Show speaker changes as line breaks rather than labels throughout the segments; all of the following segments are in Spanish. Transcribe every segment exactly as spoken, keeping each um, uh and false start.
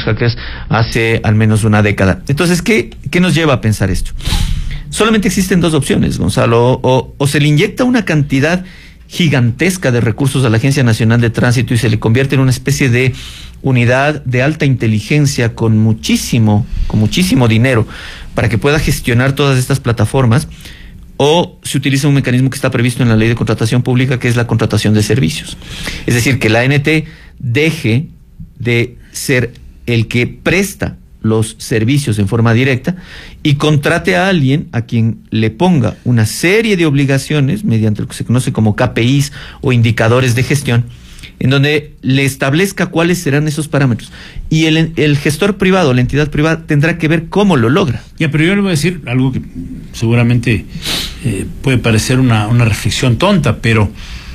hackers hace al menos una década. Entonces, ¿qué, qué nos lleva a pensar esto? Solamente existen dos opciones, Gonzalo, o, o se le inyecta una cantidad gigantesca de recursos a la Agencia Nacional de Tránsito y se le convierte en una especie de unidad de alta inteligencia con muchísimo, con muchísimo dinero para que pueda gestionar todas estas plataformas, o se utiliza un mecanismo que está previsto en la Ley de Contratación Pública, que es la contratación de servicios. Es decir, que la A N T deje de ser el que presta los servicios en forma directa y contrate a alguien a quien le ponga una serie de obligaciones mediante lo que se conoce como K P Is o indicadores de gestión, en donde le establezca cuáles serán esos parámetros. Y el, el gestor privado, la entidad privada, tendrá que ver cómo lo logra.
Ya, pero yo le voy a decir algo que seguramente eh, puede parecer una, una reflexión tonta, pero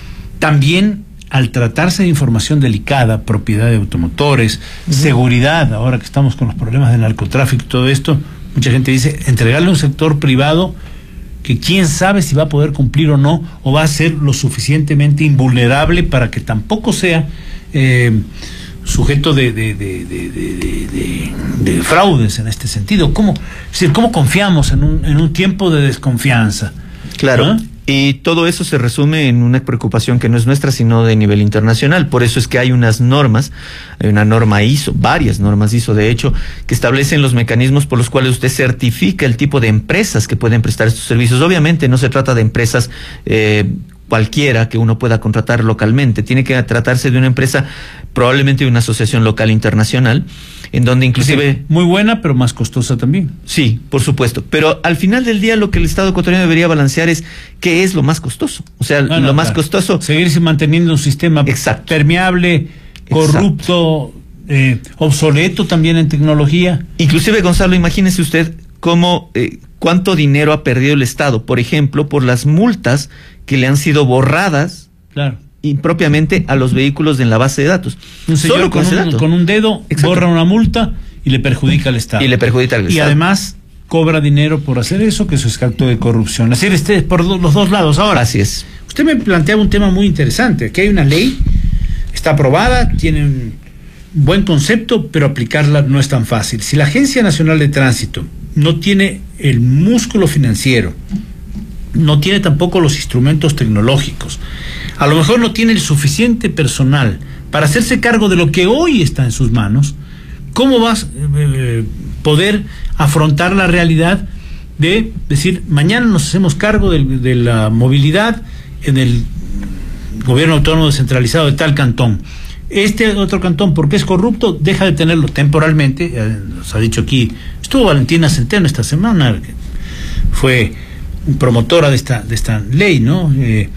también al tratarse de información delicada, propiedad de automotores, uh-huh. seguridad, ahora que estamos con los problemas del narcotráfico y todo esto, mucha gente dice, entregarle a un sector privado que quién sabe si va a poder cumplir o no, o va a ser lo suficientemente invulnerable para que tampoco sea eh, sujeto de, de, de, de, de, de, de fraudes en este sentido. ¿Cómo, es decir, ¿cómo confiamos en un, en un tiempo de desconfianza?
Claro. ¿Ah? Y todo eso se resume en una preocupación que no es nuestra, sino de nivel internacional. Por eso es que hay unas normas, hay una norma I S O, varias normas I S O, de hecho, que establecen los mecanismos por los cuales usted certifica el tipo de empresas que pueden prestar estos servicios. Obviamente no se trata de empresas eh, cualquiera que uno pueda contratar localmente. Tiene que tratarse de una empresa, probablemente de una asociación local internacional, en donde inclusive...
Sí, muy buena, pero más costosa también.
Sí, por supuesto. Pero al final del día lo que el Estado ecuatoriano debería balancear es qué es lo más costoso. O sea, no, no, lo más claro. costoso...
Seguirse manteniendo un sistema Exacto. permeable, corrupto, eh, obsoleto también en tecnología.
Inclusive, Gonzalo, imagínese usted cómo, eh, cuánto dinero ha perdido el Estado, por ejemplo, por las multas que le han sido borradas.
Claro.
Impropiamente a los vehículos en la base de datos.
Un señor Solo con, con, un, con un dedo Exacto. borra una multa y le perjudica al Estado.
Y le perjudica al
y
Estado.
Y además cobra dinero por hacer eso, que eso es acto de corrupción. Así es, este, por do, los dos lados. Ahora,
así es.
Usted me planteaba un tema muy interesante. Aquí hay una ley, está aprobada, tiene un buen concepto, pero aplicarla no es tan fácil. Si la Agencia Nacional de Tránsito no tiene el músculo financiero, no tiene tampoco los instrumentos tecnológicos, a lo mejor no tiene el suficiente personal para hacerse cargo de lo que hoy está en sus manos, ¿cómo vas a eh, poder afrontar la realidad de decir, mañana nos hacemos cargo de, de la movilidad en el gobierno autónomo descentralizado de tal cantón? Este otro cantón, porque es corrupto, deja de tenerlo temporalmente. Eh, nos ha dicho aquí, estuvo Valentina Centeno esta semana, que fue promotora de esta, de esta ley, ¿no? Eh,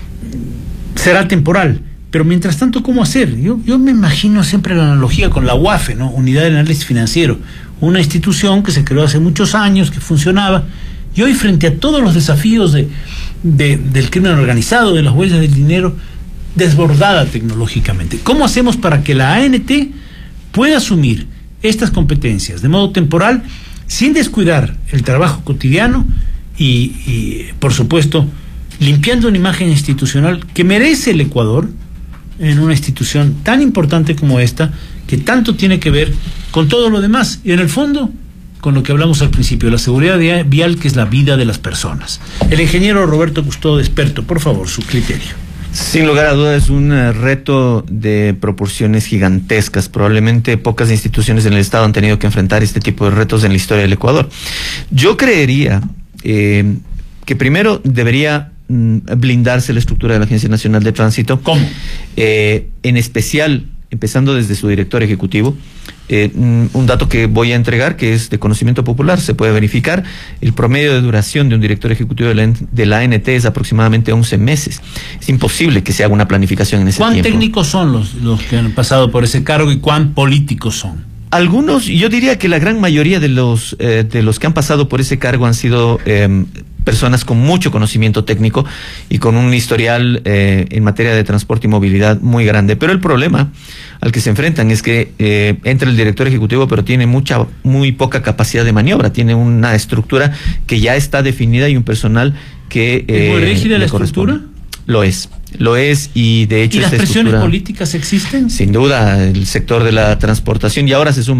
será temporal, pero mientras tanto, ¿cómo hacer? Yo, yo me imagino siempre la analogía con la U A F E, ¿no? Unidad de Análisis Financiero, una institución que se creó hace muchos años, que funcionaba, y hoy frente a todos los desafíos de, de, del crimen organizado, de las huellas del dinero, desbordada tecnológicamente. ¿Cómo hacemos para que la A N T pueda asumir estas competencias de modo temporal, sin descuidar el trabajo cotidiano y, y por supuesto, limpiando una imagen institucional que merece el Ecuador en una institución tan importante como esta, que tanto tiene que ver con todo lo demás y en el fondo con lo que hablamos al principio, la seguridad vial, que es la vida de las personas? El ingeniero Roberto Custodio, experto, por favor, su criterio.
Sin lugar a dudas es un reto de proporciones gigantescas. Probablemente pocas instituciones en el Estado han tenido que enfrentar este tipo de retos en la historia del Ecuador. Yo creería eh, que primero debería blindarse la estructura de la Agencia Nacional de Tránsito.
¿Cómo?
Eh, en especial, empezando desde su director ejecutivo, eh, un dato que voy a entregar, que es de conocimiento popular, se puede verificar, el promedio de duración de un director ejecutivo de la, de la A N T es aproximadamente once meses. Es imposible que se haga una planificación en ese
tiempo. ¿Cuán técnicos son los, los que han pasado por ese cargo y cuán políticos son?
Algunos, yo diría que la gran mayoría de los, eh, de los que han pasado por ese cargo han sido eh, personas con mucho conocimiento técnico y con un historial eh, en materia de transporte y movilidad muy grande. Pero el problema al que se enfrentan es que eh, entra el director ejecutivo, pero tiene mucha, muy poca capacidad de maniobra, tiene una estructura que ya está definida y un personal que... Eh,
¿Es muy rígida la estructura?
Lo es, lo es, y de hecho...
¿Y las presiones políticas existen?
Sin duda, el sector de la transportación, y ahora se suma